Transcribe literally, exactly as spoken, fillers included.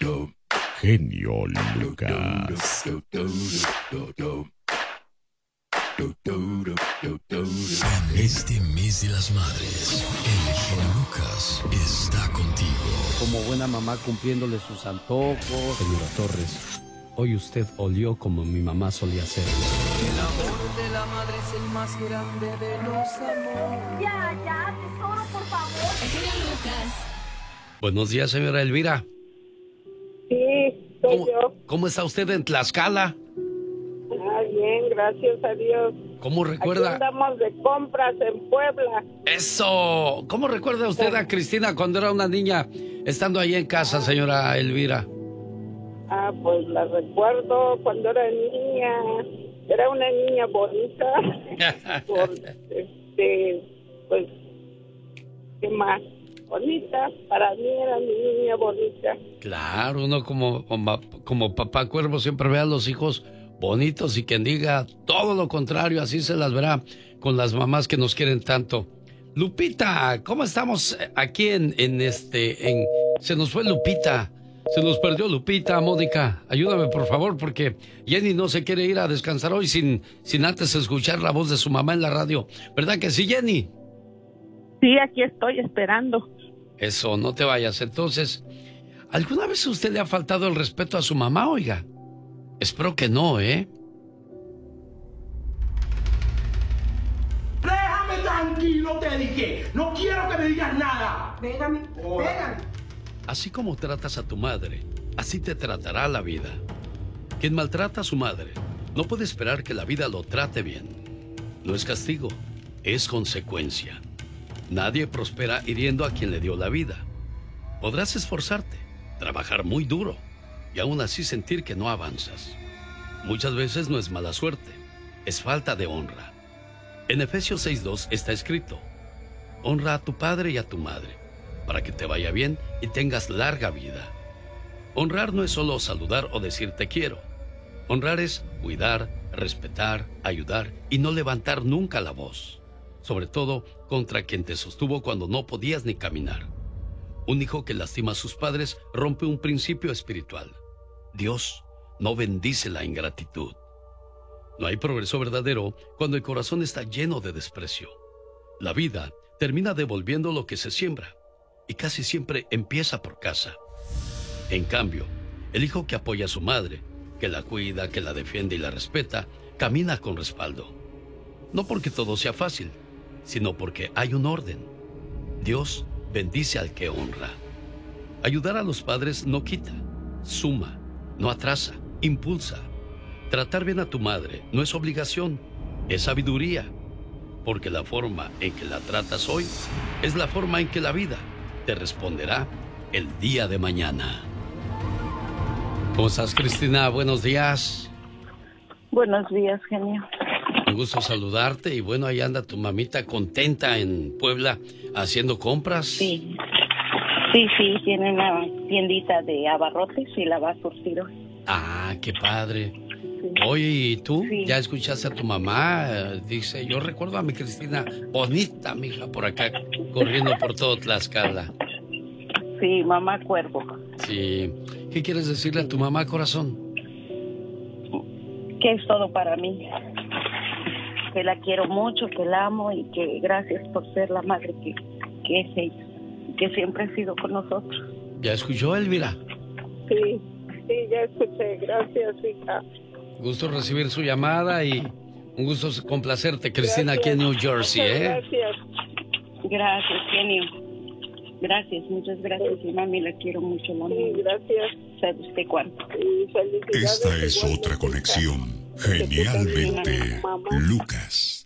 Genio Lucas. Este mes de las madres, el genio Lucas está contigo. Como buena mamá cumpliéndole sus antojos. Señora Torres, hoy usted olió como mi mamá solía hacer. El amor de la madre es el más grande de los amores. Ya, ya, tesoro, por favor. El genio Lucas. Buenos días, señora Elvira. Sí, soy ¿Cómo, yo. ¿Cómo está usted en Tlaxcala? Ah, bien, gracias a Dios. ¿Cómo recuerda? Aquí andamos de compras en Puebla. ¡Eso! ¿Cómo recuerda usted a Cristina cuando era una niña, estando ahí en casa, señora Elvira? Ah, pues la recuerdo cuando era niña. Era una niña bonita. Por, este, pues, ¿qué más? Bonita. Para mí era mi niña bonita. Claro, uno como, como, como papá cuervo siempre ve a los hijos bonitos y quien diga todo lo contrario, así se las verá con las mamás que nos quieren tanto. Lupita, ¿cómo estamos aquí en, en este, en, se nos fue Lupita, se nos perdió Lupita, Mónica, ayúdame por favor porque Jenny no se quiere ir a descansar hoy sin, sin antes escuchar la voz de su mamá en la radio, ¿verdad que sí, Jenny? Sí, aquí estoy esperando. Eso, no te vayas. Entonces, ¿alguna vez a usted le ha faltado el respeto a su mamá, oiga? Espero que no, ¿eh? ¡Déjame tranquilo, te dije! ¡No quiero que me digas nada! Pégame, oh. pégame. Así como tratas a tu madre, así te tratará la vida. Quien maltrata a su madre no puede esperar que la vida lo trate bien. No es castigo, es consecuencia. Nadie prospera hiriendo a quien le dio la vida. Podrás esforzarte, trabajar muy duro y aún así sentir que no avanzas. Muchas veces no es mala suerte, es falta de honra. En Efesios seis dos está escrito: honra a tu padre y a tu madre, para que te vaya bien y tengas larga vida. Honrar no es solo saludar o decir te quiero. Honrar es cuidar, respetar, ayudar y no levantar nunca la voz. Sobre todo contra quien te sostuvo cuando no podías ni caminar. Un hijo que lastima a sus padres rompe un principio espiritual. Dios no bendice la ingratitud. No hay progreso verdadero cuando el corazón está lleno de desprecio. La vida termina devolviendo lo que se siembra y casi siempre empieza por casa. En cambio, el hijo que apoya a su madre, que la cuida, que la defiende y la respeta, camina con respaldo. No porque todo sea fácil, sino porque hay un orden. Dios bendice al que honra. Ayudar a los padres no quita, suma, no atrasa, impulsa. Tratar bien a tu madre no es obligación, es sabiduría. Porque la forma en que la tratas hoy es la forma en que la vida te responderá el día de mañana. ¿Cómo estás, Cristina? Buenos días. Buenos días, genio. Un gusto saludarte y bueno, ahí anda tu mamita contenta en Puebla haciendo compras. Sí, sí, sí, tiene una tiendita de abarrotes y la va a surtir hoy. Ah, qué padre. Sí. Oye, ¿y tú? Sí. ¿Ya escuchaste a tu mamá? Eh, Dice, yo recuerdo a mi Cristina bonita, mija, por acá, corriendo por todo Tlaxcala. Sí, mamá cuervo. Sí. ¿Qué quieres decirle a tu mamá, corazón? Que es todo para mí. Que la quiero mucho, que la amo y que gracias por ser la madre que, que es ella. Que siempre ha sido con nosotros. ¿Ya escuchó, Elvira? Sí, sí, ya escuché. Gracias, hija. Gusto recibir su llamada y un gusto complacerte, Cristina, Gracias. aquí en New Jersey, ¿eh? Gracias. Gracias, genio. Gracias, muchas gracias. Y mami, la quiero mucho, la amo. Sí, gracias. ¿Sabe usted cuánto? Esta es otra conexión. Genialmente Lucas.